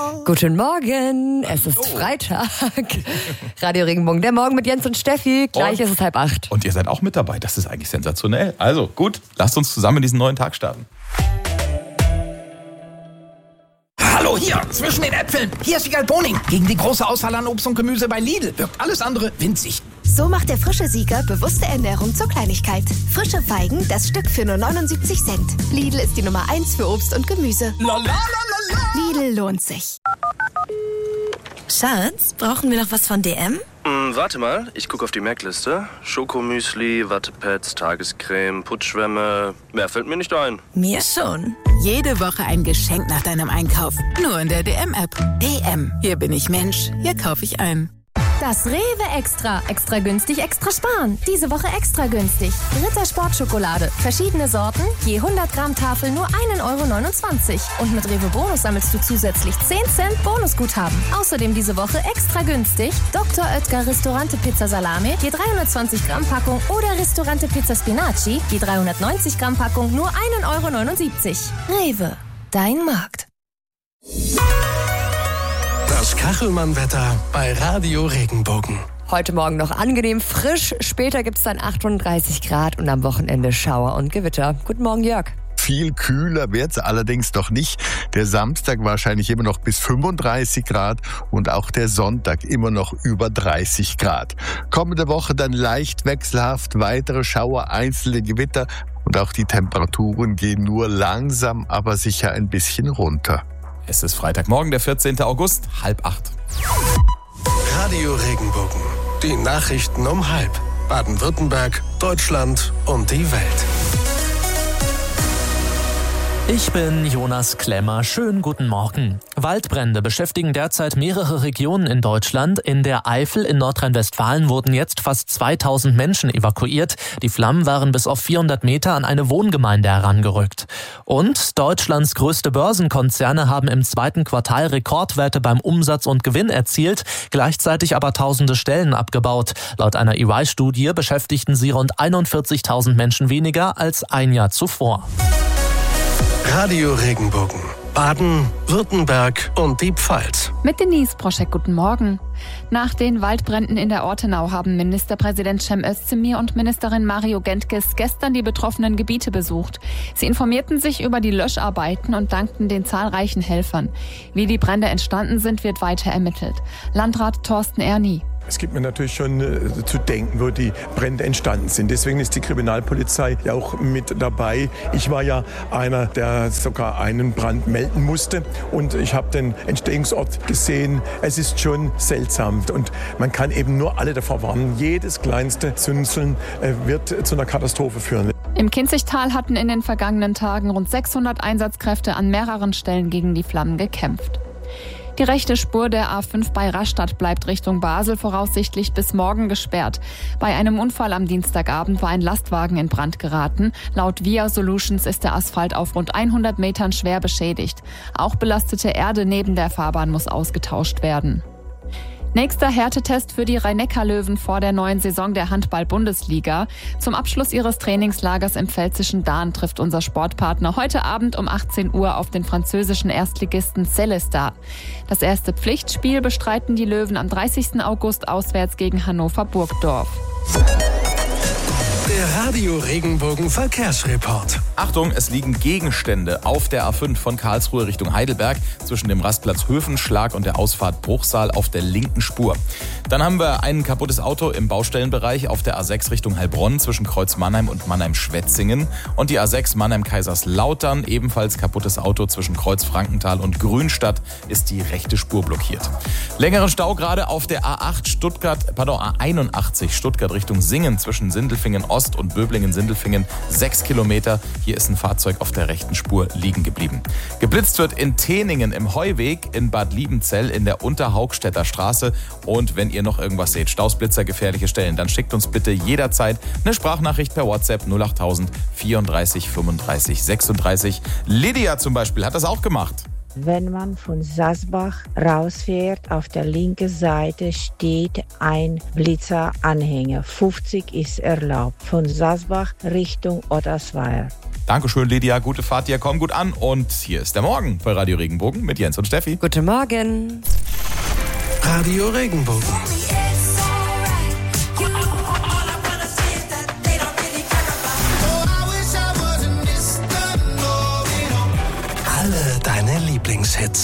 Guten Morgen, es ist Freitag. Radio Regenbogen, der Morgen mit Jens und Steffi. Gleich ist es 7:30. Und ihr seid auch mit dabei, das ist eigentlich sensationell. Also gut, lasst uns zusammen in diesen neuen Tag starten. Hallo, hier, zwischen den Äpfeln. Hier ist Sigal Boning. Gegen die große Auswahl an Obst und Gemüse bei Lidl wirkt alles andere winzig. So macht der frische Sieger bewusste Ernährung zur Kleinigkeit. Frische Feigen, das Stück für nur 79 Cent. Lidl ist die Nummer 1 für Obst und Gemüse. Lidl lohnt sich. Schatz, brauchen wir noch was von DM? Warte mal, ich gucke auf die Merkliste. Schokomüsli, Wattepads, Tagescreme, Putzschwämme. Mehr fällt mir nicht ein. Mir schon. Jede Woche ein Geschenk nach deinem Einkauf. Nur in der DM-App. DM. Hier bin ich Mensch. Hier kaufe ich ein. Das Rewe Extra. Extra günstig, extra sparen. Diese Woche extra günstig. Ritter Sportschokolade. Verschiedene Sorten. Je 100 Gramm Tafel nur 1,29 €. Und mit Rewe Bonus sammelst du zusätzlich 10 Cent Bonusguthaben. Außerdem diese Woche extra günstig. Dr. Oetker Ristorante Pizza Salami. Je 320 Gramm Packung. Oder Ristorante Pizza Spinaci. Je 390 Gramm Packung nur 1,79 €. Rewe. Dein Markt. Das Kachelmann-Wetter bei Radio Regenbogen. Heute Morgen noch angenehm frisch, später gibt es dann 38 Grad und am Wochenende Schauer und Gewitter. Guten Morgen, Jörg. Viel kühler wird's allerdings noch nicht. Der Samstag wahrscheinlich immer noch bis 35 Grad und auch der Sonntag immer noch über 30 Grad. Kommende Woche dann leicht wechselhaft, weitere Schauer, einzelne Gewitter und auch die Temperaturen gehen nur langsam, aber sicher ein bisschen runter. Es ist Freitagmorgen, der 14. August, 7:30. Radio Regenbogen. Die Nachrichten um 7:30. Baden-Württemberg, Deutschland und die Welt. Ich bin Jonas Klemmer. Schönen guten Morgen. Waldbrände beschäftigen derzeit mehrere Regionen in Deutschland. In der Eifel in Nordrhein-Westfalen wurden jetzt fast 2000 Menschen evakuiert. Die Flammen waren bis auf 400 Meter an eine Wohngemeinde herangerückt. Und Deutschlands größte Börsenkonzerne haben im zweiten Quartal Rekordwerte beim Umsatz und Gewinn erzielt, gleichzeitig aber tausende Stellen abgebaut. Laut einer EY-Studie beschäftigten sie rund 41.000 Menschen weniger als ein Jahr zuvor. Radio Regenbogen. Baden, Württemberg und die Pfalz. Mit Denise Broschek, guten Morgen. Nach den Waldbränden in der Ortenau haben Ministerpräsident Cem Özdemir und Ministerin Mario Gentges gestern die betroffenen Gebiete besucht. Sie informierten sich über die Löscharbeiten und dankten den zahlreichen Helfern. Wie die Brände entstanden sind, wird weiter ermittelt. Landrat Thorsten Erni. Es gibt mir natürlich schon zu denken, wo die Brände entstanden sind. Deswegen ist die Kriminalpolizei ja auch mit dabei. Ich war ja einer, der sogar einen Brand melden musste. Und ich habe den Entstehungsort gesehen. Es ist schon seltsam. Und man kann eben nur alle davor warnen. Jedes kleinste Zünseln wird zu einer Katastrophe führen. Im Kinzigtal hatten in den vergangenen Tagen rund 600 Einsatzkräfte an mehreren Stellen gegen die Flammen gekämpft. Die rechte Spur der A5 bei Rastatt bleibt Richtung Basel voraussichtlich bis morgen gesperrt. Bei einem Unfall am Dienstagabend war ein Lastwagen in Brand geraten. Laut Via Solutions ist der Asphalt auf rund 100 Metern schwer beschädigt. Auch belastete Erde neben der Fahrbahn muss ausgetauscht werden. Nächster Härtetest für die Rhein-Neckar-Löwen vor der neuen Saison der Handball-Bundesliga. Zum Abschluss ihres Trainingslagers im pfälzischen Dahn trifft unser Sportpartner heute Abend um 18 Uhr auf den französischen Erstligisten Sélestat. Das erste Pflichtspiel bestreiten die Löwen am 30. August auswärts gegen Hannover Burgdorf. Der Radio Regenbogen Verkehrsreport. Achtung, es liegen Gegenstände auf der A5 von Karlsruhe Richtung Heidelberg zwischen dem Rastplatz Höfenschlag und der Ausfahrt Bruchsal auf der linken Spur. Dann haben wir ein kaputtes Auto im Baustellenbereich auf der A6 Richtung Heilbronn zwischen Kreuz Mannheim und Mannheim-Schwetzingen und die A6 Mannheim-Kaiserslautern, ebenfalls kaputtes Auto zwischen Kreuz Frankenthal und Grünstadt ist die rechte Spur blockiert. Längeren Stau gerade auf der A81 Stuttgart Richtung Singen zwischen Sindelfingen Ost und Böblingen-Sindelfingen 6 Kilometer. Hier ist ein Fahrzeug auf der rechten Spur liegen geblieben. Geblitzt wird in Teningen im Heuweg, in Bad Liebenzell in der Unterhaugstädter Straße. Und wenn ihr noch irgendwas seht, Stausblitzer, gefährliche Stellen, dann schickt uns bitte jederzeit eine Sprachnachricht per WhatsApp 08000 34 35 36. Lydia zum Beispiel hat das auch gemacht. Wenn man von Sasbach rausfährt, auf der linken Seite steht ein Blitzeranhänger. 50 ist erlaubt. Von Sasbach Richtung Ottersweier. Dankeschön, Lydia. Gute Fahrt dir. Komm gut an. Und hier ist der Morgen bei Radio Regenbogen mit Jens und Steffi. Guten Morgen. Radio Regenbogen. Alle deine Lieblingshits.